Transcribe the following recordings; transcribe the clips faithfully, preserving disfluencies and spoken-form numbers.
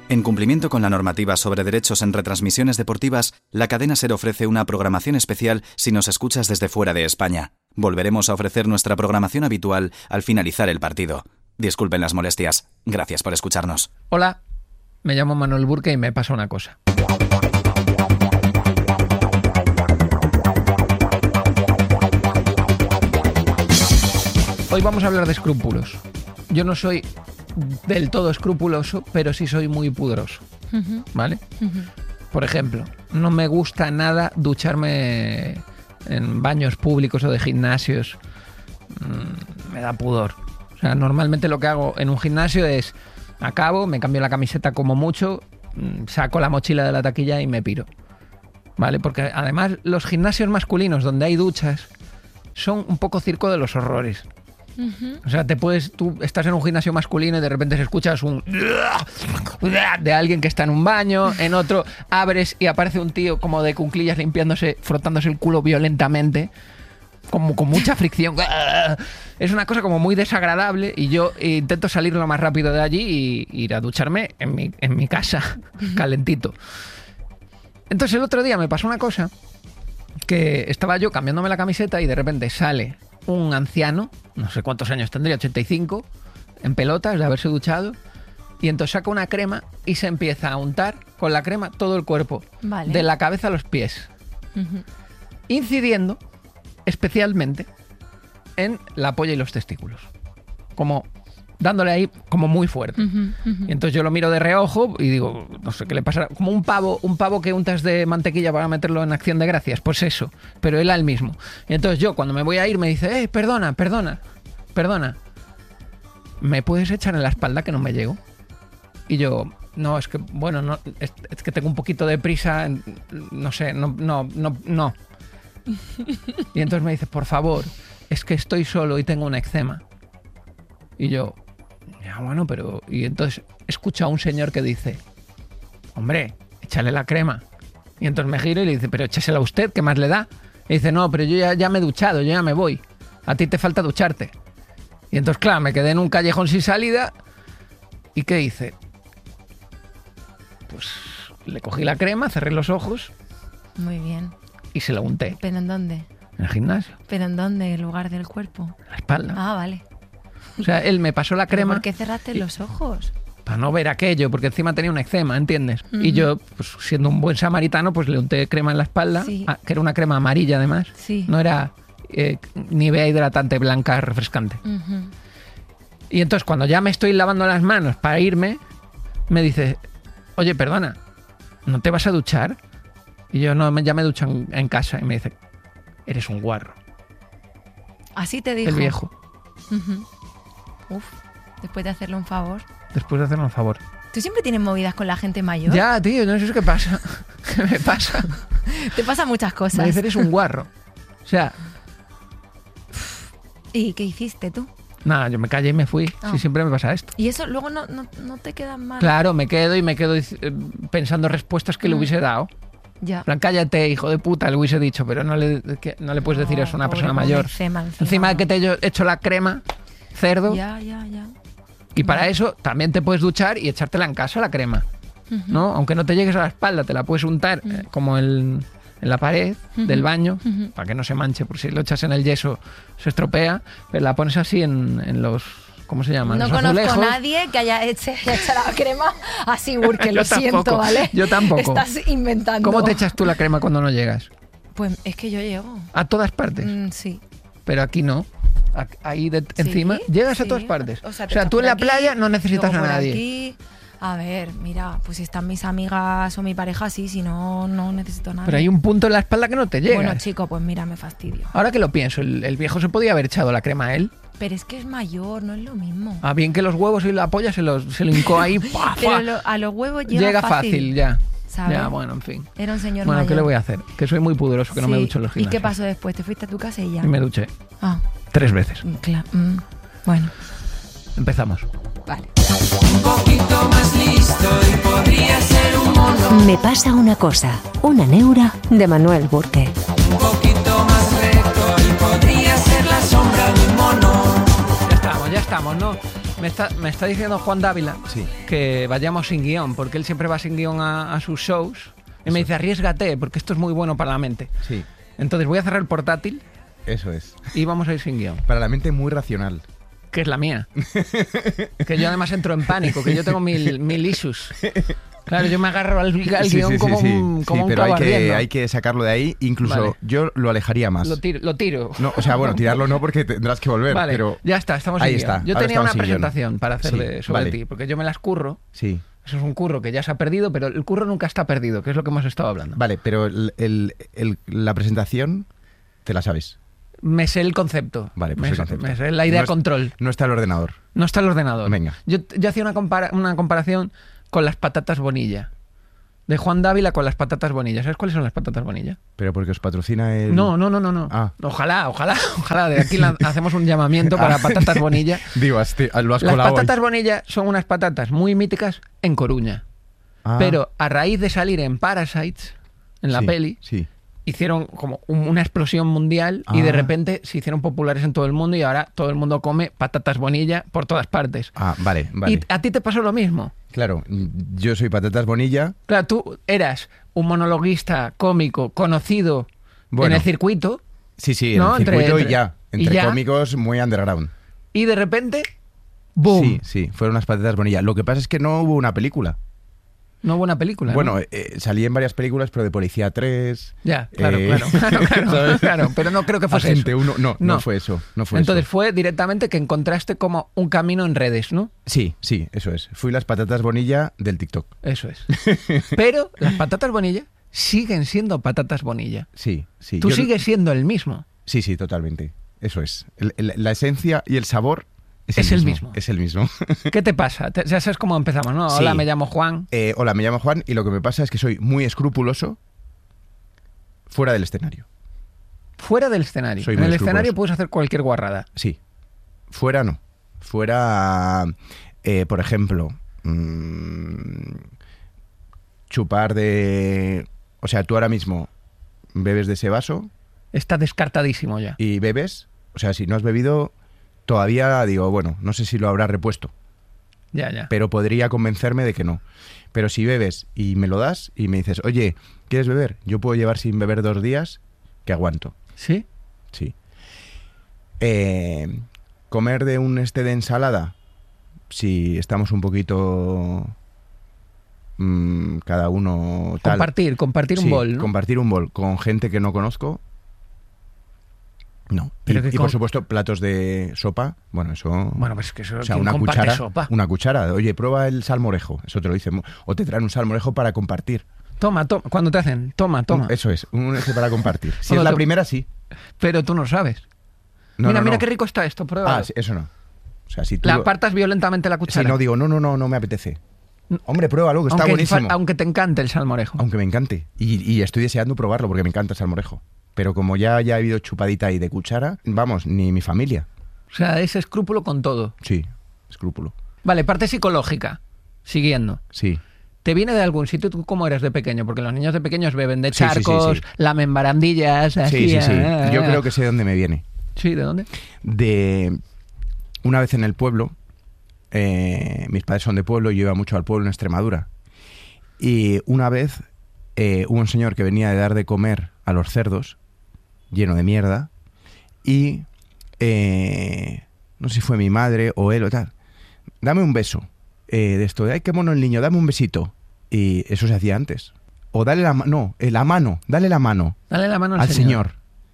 En cumplimiento con la normativa sobre derechos en retransmisiones deportivas, la cadena SER ofrece una programación especial si nos escuchas desde fuera de España. Volveremos a ofrecer nuestra programación habitual al finalizar el partido. Disculpen las molestias. Gracias por escucharnos. Hola, me llamo Manuel Burke y me pasa una cosa. Hoy vamos a hablar de escrúpulos. Yo no soy del todo escrupuloso, pero sí soy muy pudoroso, uh-huh. ¿Vale? Uh-huh. Por ejemplo, no me gusta nada ducharme en baños públicos o de gimnasios. Mm, me da pudor. O sea, normalmente lo que hago en un gimnasio es acabo, me cambio la camiseta como mucho, saco la mochila de la taquilla y me piro. ¿Vale? Porque además los gimnasios masculinos donde hay duchas son un poco circo de los horrores. Uh-huh. O sea, te puedes, tú estás en un gimnasio masculino y de repente se escuchas un de alguien que está en un baño, en otro abres y aparece un tío como de cuclillas limpiándose, frotándose el culo violentamente, como con mucha fricción. Es una cosa como muy desagradable y yo intento salir lo más rápido de allí y ir a ducharme en mi, en mi casa, calentito. Entonces el otro día me pasó una cosa, que estaba yo cambiándome la camiseta y de repente sale un anciano, no sé cuántos años tendría, ochenta y cinco, en pelotas de haberse duchado, y entonces saca una crema y se empieza a untar con la crema todo el cuerpo, vale. De la cabeza a los pies, uh-huh. Incidiendo especialmente en la polla y los testículos, como dándole ahí como muy fuerte. Uh-huh, uh-huh. Y entonces yo lo miro de reojo y digo, no sé qué le pasa, como un pavo, un pavo que untas de mantequilla para meterlo en Acción de Gracias, pues eso, pero él al mismo. Y entonces yo cuando me voy a ir me dice, eh, perdona, perdona, perdona, ¿me puedes echar en la espalda que no me llego? Y yo, no, es que, bueno, no, es, es que tengo un poquito de prisa, no sé, no, no, no, no. Y entonces me dice, por favor, es que estoy solo y tengo un eczema. Y yo, ya bueno, pero... Y entonces escucho a un señor que dice, hombre, échale la crema. Y entonces me giro y le dice, pero échasela a usted, ¿qué más le da? Y dice, no, pero yo ya, ya me he duchado, yo ya me voy. A ti te falta ducharte. Y entonces, claro, me quedé en un callejón sin salida. ¿Y qué hice? Pues le cogí la crema, cerré los ojos. Muy bien. Y se la unté. ¿Pero en dónde? En el gimnasio. ¿Pero en dónde? ¿En lugar del cuerpo? En la espalda. Ah, vale. O sea, él me pasó la crema. ¿Por qué cerraste y... los ojos? Para no ver aquello, porque encima tenía un eczema, ¿entiendes? Uh-huh. Y yo, pues siendo un buen samaritano, pues le unté crema en la espalda, sí. ah, que era una crema amarilla además. Sí. No era eh, Nivea hidratante blanca refrescante. Uh-huh. Y entonces cuando ya me estoy lavando las manos para irme, me dice, oye, perdona, ¿no te vas a duchar? Y yo, no, ya me ducho en, en casa. Y me dice, eres un guarro. ¿Así te dijo? El viejo. Uh-huh. Uf, después de hacerle un favor. Después de hacerle un favor. ¿Tú siempre tienes movidas con la gente mayor? Ya, tío, no sé qué pasa. ¿Qué me pasa? Te pasan muchas cosas. Me dice, eres un guarro. O sea... ¿Y qué hiciste tú? Nada, yo me callé y me fui. Oh. Sí, siempre me pasa esto. ¿Y eso luego no, no, no te queda mal? Claro, me quedo y me quedo pensando respuestas que mm. le hubiese dado. Ya. Plan, cállate, hijo de puta, le hubiese dicho, pero no le, que, no le puedes decir eso a una persona mayor. Encima, encima. encima de que te he hecho la crema, cerdo. Ya, ya, ya. Y para vale. eso también te puedes duchar y echártela en casa la crema, uh-huh. ¿no? Aunque no te llegues a la espalda, te la puedes untar uh-huh. eh, como el, en la pared uh-huh. del baño, uh-huh. para que no se manche, por si lo echas en el yeso se estropea, pero la pones así en, en los... ¿Cómo se llama? No los conozco azulejos. a nadie que haya hecho, hecho la crema así, porque lo siento, ¿vale? Yo tampoco. Estás inventando. ¿Cómo te echas tú la crema cuando no llegas? Pues es que yo llego. ¿A todas partes? Mm, sí. Pero aquí no. Ahí de, ¿Sí? encima llegas sí. a todas partes. O sea, o sea tú en la aquí, playa no necesitas a nadie. Aquí, a ver, mira, pues si están mis amigas o mi pareja, sí, si no, no necesito nada. Pero hay un punto en la espalda que no te llega. Bueno, chico, pues mira, me fastidio. Ahora que lo pienso, el, el viejo se podía haber echado la crema a él. Pero es que es mayor, no es lo mismo. Ah, bien que los huevos y la polla se los se lo hincó ahí. ¡Pua, Pero pua! lo, a los huevos llega, llega fácil. fácil, ya. ¿Sabes? Ya, bueno, en fin. Era un señor bueno, mayor. ¿qué le voy a hacer? Que soy muy pudoroso, que sí. no me ducho en los gimnasios. ¿Y qué pasó después? ¿Te fuiste a tu casa y ya? Y me duché. Ah. Tres veces. Claro. Mm. Bueno. Empezamos. Vale. Un poquito más listo y podría ser un mono. Me pasa una cosa. Una neura de Manuel Burke. Un poquito más recto y podría ser la sombra de un mono. Ya estamos, ya estamos, ¿no? Me está, me está diciendo Juan Dávila Sí. que vayamos sin guión, porque él siempre va sin guión a, a sus shows. Y me dice, arriésgate, porque esto es muy bueno para la mente. Sí, Entonces voy a cerrar el portátil eso es. y vamos a ir sin guión. Para la mente muy racional. Que es la mía. Que yo además entro en pánico, que yo tengo mil, mil issues. Claro, yo me agarro al, al Sí, guión sí, sí, como sí. un, como Sí, un pero hay cabo que, ardiendo. hay que sacarlo de ahí. Incluso Vale. yo lo alejaría más. Lo tiro. Lo tiro. No, o sea, bueno, tirarlo no porque tendrás que volver, Vale, pero... ya está, estamos Ahí sin está, guión. Yo ahora tenía una estamos sin guión. presentación para hacer Sí, de- sobre vale. ti, porque yo me las curro. Sí. Eso es un curro que ya se ha perdido, pero el curro nunca está perdido, que es lo que hemos estado hablando. Vale, pero el, el- el- la presentación te la sabes. Me sé el concepto. Vale, pues me, el sé- concepto. me sé la idea No es- control. No está el ordenador. No está el ordenador. Venga. Yo, yo hacía una, compara- una comparación con las patatas Bonilla. De Juan Dávila con las patatas Bonilla. ¿Sabes cuáles son las patatas Bonilla? Pero porque os patrocina el... No, no, no, no, no. Ah. Ojalá, ojalá, ojalá. De aquí la- hacemos un llamamiento para patatas Bonilla. Digo, has- te- lo has Las colado ahí. patatas Bonilla son unas patatas muy míticas en Coruña. Ah, Pero a raíz de salir en Parasites, en la sí, peli, Sí. hicieron como un- una explosión mundial y de Ah. repente se hicieron populares en todo el mundo y ahora todo el mundo come patatas Bonilla por todas partes. Ah, vale, vale. Y a ti te pasó lo mismo. Claro, yo soy Patatas Bonilla. Claro, tú eras un monologuista cómico conocido Bueno. en el circuito Sí, sí, en No, el entre- circuito entre- y ya. y Entre ya. cómicos muy underground. y de repente, ¡boom! Sí, sí, fueron unas Patatas Bonilla. Lo que pasa es que no hubo una película. No hubo una película. ¿no? Bueno, eh, salí en varias películas, pero de Policía tres. Ya, claro, eh, claro, claro, claro, ¿sabes? claro, pero no creo que fuese Agente eso. uno. No, no, No. fue eso. No fue Entonces eso. fue directamente que encontraste como un camino en redes, ¿no? Sí, sí, eso es. Fui las Patatas Bonilla del TikTok. Eso es. Pero las patatas Bonilla siguen siendo patatas Bonilla. Sí, sí. Tú Yo- sigues siendo el mismo. Sí, sí, totalmente. Eso es. El- el- la esencia y el sabor es, Es el mismo. Es el mismo. ¿Qué te pasa? Te- ya sabes cómo empezamos, ¿no? Sí. Hola, me llamo Juan. Eh, hola, me llamo Juan y lo que me pasa es que soy muy escrupuloso fuera del escenario. Fuera del escenario. Soy en muy el escenario escrupuloso. puedes hacer cualquier guarrada. Sí. Fuera no. Fuera, eh, por ejemplo, mm, chupar de... O sea, tú ahora mismo bebes de ese vaso Está descartadísimo ya. y bebes. O sea, si no has bebido, todavía digo, bueno, no sé si lo habrás repuesto, Ya, ya. pero podría convencerme de que no. Pero si bebes y me lo das y me dices, oye, ¿quieres beber? Yo puedo llevar sin beber dos días que aguanto. ¿Sí? Sí. Eh, comer de un este de ensalada, si estamos un poquito mm, cada uno tal. Compartir, compartir un Sí, bol, ¿no? compartir un bol con gente que no conozco. No. Pero y, que y por con- supuesto platos de sopa, bueno, eso... Bueno, pues es que eso o sea, ¿quién una comparte cuchara, sopa? una cuchara. Oye, prueba el salmorejo, eso te lo dicen. O te traen un salmorejo para compartir. Toma, toma. Cuando te hacen, toma, toma. Un- eso es, un ese para compartir. Si Bueno, es la tú- primera, sí. Pero tú no sabes. No, mira, no, mira no. qué rico está esto, prueba. Ah, sí, eso no. O sea, si tú... Le apartas violentamente la Si cuchara. no digo, no, no, no, no me apetece. Hombre, pruébalo, que está aunque, buenísimo. fa- aunque te encante el salmorejo. Aunque me encante. Y, y estoy deseando probarlo porque me encanta el salmorejo. Pero como ya, ya he habido chupadita ahí de cuchara, vamos, ni mi familia. O sea, es escrúpulo con todo. Sí, escrúpulo. Vale, parte psicológica. Siguiendo. Sí. ¿Te viene de algún sitio? ¿Tú cómo eres de pequeño? Porque los niños de pequeños beben de Sí, sí, sí, charcos, sí. lamen barandillas, así. Sí, sí, sí. ah, Yo ah. creo que sé de dónde me viene. Sí, ¿de dónde? De una vez en el pueblo, eh, mis padres son de pueblo y yo iba mucho al pueblo en Extremadura. Y una vez eh, hubo un señor que venía de dar de comer a los cerdos, lleno de mierda, y eh, no sé si fue mi madre o él o tal, dame un beso, eh, de esto, de ay, qué mono el niño, dame un besito. Y eso se hacía antes. O dale la mano, no, eh, la mano, dale la mano Dale la mano al, al señor.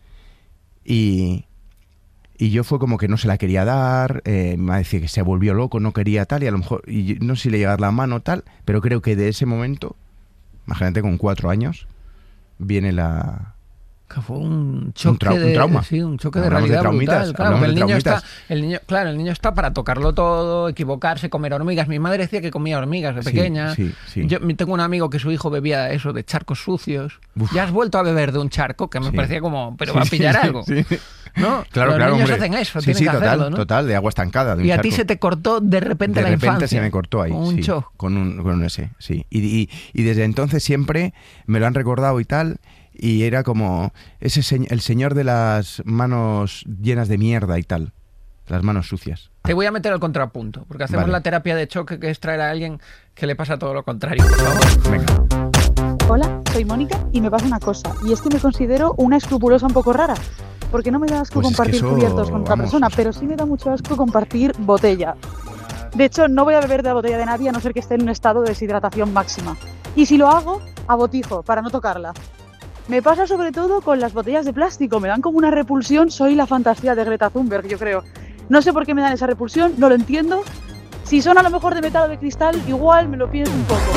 Y, y yo fue como que no se la quería dar, eh, me decía que se volvió loco, no quería tal, y a lo mejor, y yo no sé si le iba a dar la mano tal, pero creo que de ese momento, imagínate con cuatro años, viene la... Que fue un choque trau- un de trauma. sí, un choque de Hablamos de realidad traumitas, brutal. Claro, hablamos que el de niño está, traumitas. el niño, claro, el niño está para tocarlo todo, equivocarse, comer hormigas. Mi madre decía que comía hormigas de Sí, pequeña. sí, sí. Yo tengo un amigo que su hijo bebía eso de charcos sucios. Uf. Ya has vuelto a beber de un charco, que me Sí. parecía como, pero Sí, va a sí, pillar sí, algo. sí. ¿No? Claro, Los claro, niños hombre. hacen eso, Sí, tienen sí, que total, hacerlo, ¿no? total, de agua estancada. de un Y a ti charco. se te cortó de repente de la repente infancia. se me cortó ahí, Un sí, shock. con un, con un ese, sí. Y, y, y desde entonces siempre me lo han recordado y tal, y era como ese se- el señor de las manos llenas de mierda y tal. las manos sucias. Te voy a meter al contrapunto, porque hacemos Vale. la terapia de choque, que es traer a alguien que le pasa todo lo contrario. Por favor. Venga. Hola, soy Mónica y me pasa una cosa, y es que me considero una escrupulosa un poco rara, porque no me da asco Pues es que compartir eso, cubiertos con otra vamos, persona, o sea- pero sí me da mucho asco compartir botella. De hecho, no voy a beber de la botella de nadie a no ser que esté en un estado de deshidratación máxima. Y si lo hago, abotijo, para no tocarla. Me pasa sobre todo con las botellas de plástico, me dan como una repulsión, soy la fantasía de Greta Thunberg, yo creo. No sé por qué me dan esa repulsión, no lo entiendo. Si son a lo mejor de metal o de cristal, igual me lo pienso un poco.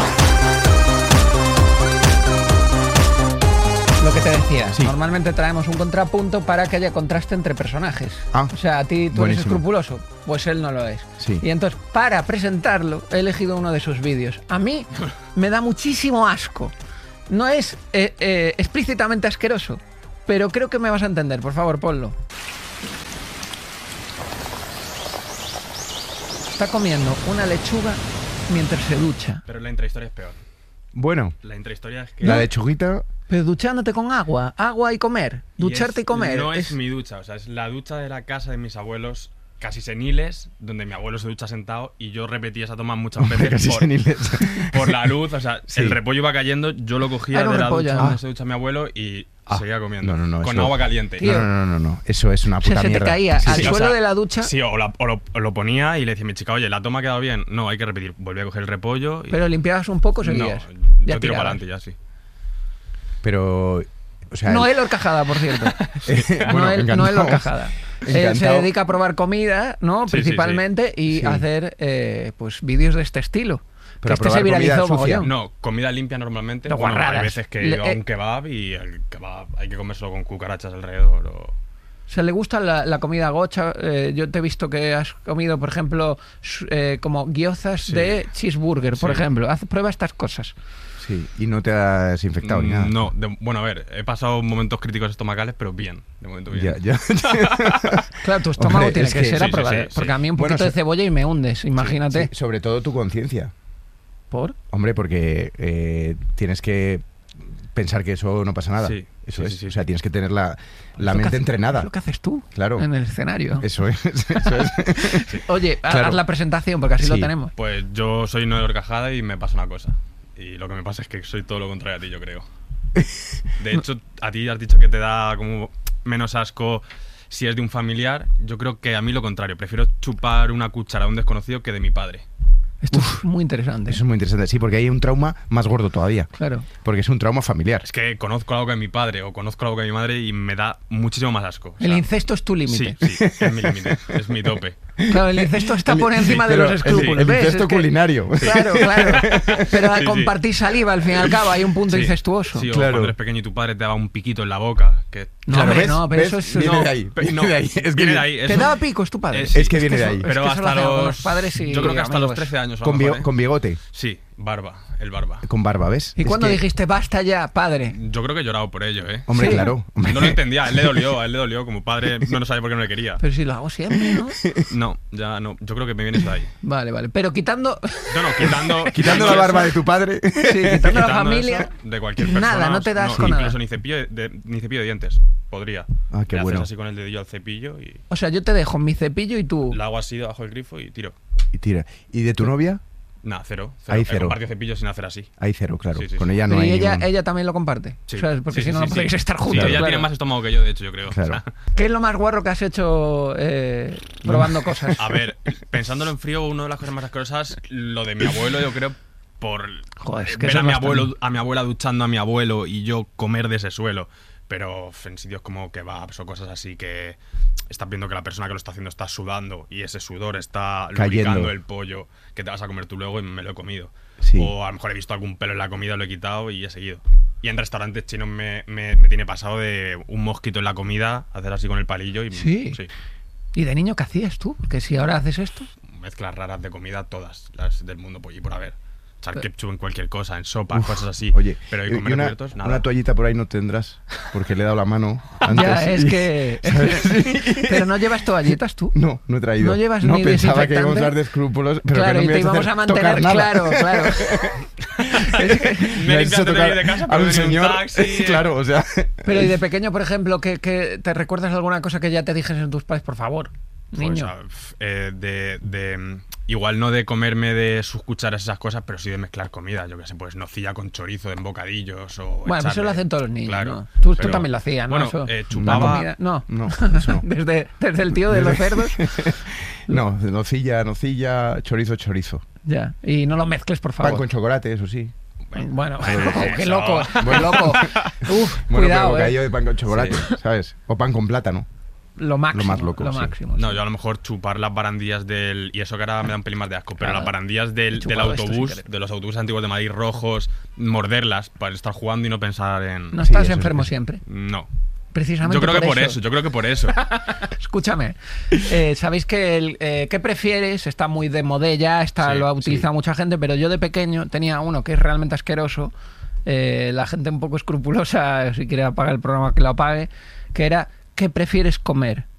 Lo que te decía, Sí. normalmente traemos un contrapunto para que haya contraste entre personajes. Ah, O sea, a ti tú eres buenísimo. escrupuloso, pues él no lo es. Sí. Y entonces, para presentarlo, he elegido uno de sus vídeos. A mí me da muchísimo asco. No es eh, eh, explícitamente asqueroso, pero creo que me vas a entender. Por favor, ponlo. Está comiendo una lechuga mientras se ducha. Pero la intrahistoria es peor. Bueno, La intrahistoria es que... la lechuguita... Pero duchándote con agua, agua y comer. y Ducharte y, es- comer. No es, mi ducha, o sea, es la ducha de la casa de mis abuelos casi seniles, donde mi abuelo se ducha sentado y yo repetí esa toma muchas veces Casi por, seniles. por la luz. O sea, Sí. el repollo iba cayendo, yo lo cogía Era un de la repollo, ducha ¿no? donde Ah. se ducha mi abuelo y Ah. seguía comiendo. No, no, no, con eso- agua caliente. Tío. No, no, no, no, no. Eso es una O sea, puta se te mierda. caía Sí, al sí. o suelo sea, de la ducha. Sí, o, la- o lo, o lo ponía y le decía a mi chica, oye, la toma ha quedado bien. No, hay que repetir. Volví a coger el repollo. Y... Pero limpiabas un poco, no, seguías. yo Ya tiro tirabas. para adelante ya, sí. Pero... O sea, Noel Horcajada, por cierto. Bueno, Noel, encantado. Noel Horcajada. Él se Encantado. dedica a probar comida, ¿no? Sí, sí, Principalmente, y Sí. hacer eh, pues vídeos de este estilo. Pero que este probar se comida viralizó sucia. mogollón. No, comida limpia normalmente. No, Bueno, guarradas. hay veces que he Le- ido a eh. un kebab y el kebab hay que comérselo con cucarachas alrededor. O... O sea, le gusta la, la comida gocha. Eh, yo te he visto que has comido, por ejemplo, su- eh, como gyozas Sí. de cheeseburger, por Sí. ejemplo. Haz, prueba estas cosas. Sí, y no te has infectado ni nada. No, de- bueno, a ver, he pasado momentos críticos estomacales, pero bien, de momento bien. Ya, ya. Claro, tu estómago Hombre, tiene es que, que- ser sí, a sí, prueba. sí, de- sí. Porque a mí un Bueno, poquito de se- cebolla y me hundes, imagínate. Sí, sobre todo tu conciencia. ¿Por? Hombre, porque eh, tienes que pensar que eso no pasa nada. Sí, Eso sí, es. sí, sí. O sea, tienes que tener la, la Es lo que mente hace- entrenada. Es lo que haces tú Claro. en el escenario. Eso es. Eso es. Oye, ha- Claro. haz la presentación porque así lo Sí. tenemos. Pues yo soy Noel Horcajada y me pasa una cosa. Y lo que me pasa es que soy todo lo contrario a ti, yo creo. De hecho, a ti has dicho que te da como menos asco si es de un familiar. Yo creo que a mí lo contrario. Prefiero chupar una cuchara de un desconocido que de mi padre. Esto es muy interesante. Eso es muy interesante. Sí, porque hay un trauma más gordo todavía. Claro. Porque es un trauma familiar. Es que conozco algo que mi padre o conozco algo que mi madre y me da muchísimo más asco. O El sea, incesto es tu límite. Sí, sí, es mi límite, es mi tope. Claro, el incesto está por encima de Pero los el- escrúpulos. El, ¿ves? incesto Es que- culinario. Claro, claro. Pero al Sí, sí. compartir saliva, al fin y al cabo, hay un punto Sí, incestuoso. Sí, o Claro. cuando eres pequeño y tu padre te daba un piquito en la boca. Que... No, Claro, hombre, ¿ves? no, pero ¿Ves? eso es... Viene no. de ahí. Pe- Viene no, de ahí. Es que viene de ahí. ¿Te es daba un- picos tu padre? Eh, sí. Es que viene de eso- ahí. es Pero que eso lo hasta hacen algunos los... padres y yo creo que hasta los amigos. trece años. a lo Con, mejor, bio- ¿eh? con bigote. Sí, barba, el barba. Con barba, ¿ves? ¿Y Es cuando que- dijiste basta ya, padre? Yo creo que he llorado por ello, ¿eh? Hombre, Sí. claro. Hombre. No lo entendía, a él le dolió, a él le dolió. Como padre no, no sabía por qué no le quería. Pero si lo hago siempre, ¿no? No, ya no. Yo creo que me viene eso de ahí. Vale, vale. Pero quitando... No, no, quitando... Quitando la barba de tu padre. Sí, quitando la quitando familia... eso de cualquier persona. Nada, no te das no, con incluso nada. ni cepillo de, de- ni cepillo de dientes. Podría. Ah, qué Le bueno. haces así con el dedillo al cepillo y O sea, yo te dejo mi cepillo y tú... la hago así debajo del grifo y tiro. Y tira. ¿Y de tu novia? Nada, cero. Ahí He cero. compartido cepillos sin hacer así. Hay cero, claro. Sí, sí, Con sí. ella no Pero hay y ella, ningún- ella también lo comparte. Sí. ¿Sabes? Porque Sí, si no, sí, no sí, podéis sí. estar Sí, juntos. ella claro. tiene más estómago que yo, de hecho, yo creo. Claro. O sea, ¿Qué es lo más guarro que has hecho eh, probando cosas? a ver, pensándolo en frío, una de las cosas más asquerosas, lo de mi abuelo, yo creo, por Joder, es que ver eso a es mi bastante. abuelo, a mi abuela duchando a mi abuelo y yo comer de ese suelo. Pero en sitios como kebabs o cosas así que estás viendo que la persona que lo está haciendo está sudando y ese sudor está Cayendo. lubricando el pollo que te vas a comer tú luego y me lo he comido. Sí. O a lo mejor he visto algún pelo en la comida, lo he quitado y he seguido. Y en restaurantes chinos me, me, me tiene pasado de un mosquito en la comida, hacer así con el palillo y Sí. sí. ¿Y de niño qué hacías tú? Porque si ahora haces esto... Mezclas raras de comida, todas las del mundo por y por haber. Echar ketchup en cualquier cosa, en sopa, Uf, cosas así. Oye, pero y y comer una, cubiertos, nada. una toallita por ahí no tendrás, porque le he dado la mano antes. Ya, es y- que... Pero no llevas toallitas tú. No, no he traído. No llevas no, ni pensaba que íbamos a desinfectante. hablar de escrúpulos, pero Claro, que y no te me ibas íbamos a hacer tocar mantener... nada. Claro, claro. Es que- Me has he hecho limpiado tocar de casa, a pero un venía un señor. taxi, eh. Claro, o sea. Pero y de pequeño, por ejemplo, que, que te recuerdas alguna cosa que ya te dijes en tus padres, por favor, Niño. O sea, f- eh, de, de... Igual no de comerme de sus cucharas esas cosas, pero sí de mezclar comida. Yo qué sé, pues nocilla con chorizo en bocadillos o Bueno, echarle- eso lo hacen todos los niños, Claro, ¿no? Tú, tú pero- también lo hacías, ¿no? Bueno, Eso- eh, la chupaba... comida- No, No, eso no. desde, desde el tío de los cerdos. No, nocilla, nocilla, chorizo, chorizo. Ya, y no lo mezcles, por favor. Pan con chocolate, eso sí. Bueno, Bueno, qué eso. loco, qué loco. Uf, Bueno, cuidado, pero bocadillo eh. de pan con chocolate, Sí. ¿sabes? O pan con plátano. Lo máximo, Lo más loco, lo sí. máximo. No, sí. yo a lo mejor chupar las barandillas del... Y eso que ahora me da un pelín más de asco, pero Claro. las barandillas del, He del chupado esto autobús, sin querer. de los autobuses antiguos de Madrid rojos, morderlas para estar jugando y no pensar en... No Sí, estás eso- enfermo eso. siempre. No. Precisamente Yo creo que por eso. eso, yo creo que por eso. Escúchame, eh, sabéis que el eh, ¿qué prefieres? Está muy de modella, está, Sí, lo ha utilizado sí. mucha gente, pero yo de pequeño tenía uno que es realmente asqueroso. eh, la gente un poco escrupulosa, si quiere apagar el programa que lo apague, que era ¿qué prefieres comer?